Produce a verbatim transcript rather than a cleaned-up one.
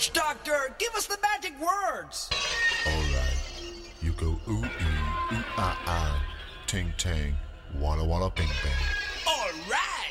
Witch doctor, give us the magic words. Alright. You go ooh ee, ooh ah ah, ting tang, walla walla bing bang.